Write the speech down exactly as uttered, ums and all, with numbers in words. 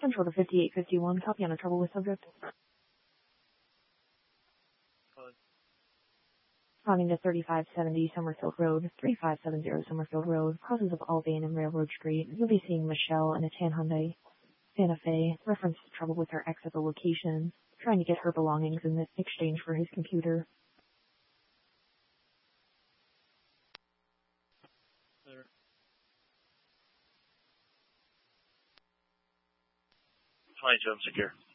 Central to fifty-eight fifty-one, copy on a trouble with subject. Responding to thirty-five seventy Summerfield Road, thirty-five seventy Summerfield Road, crosses of Albane and Railroad Street. You'll be seeing Michelle in a tan Hyundai Santa Fe. Reference to trouble with her ex at the location, trying to get her belongings in exchange for his computer. twenty-two, I'm secure.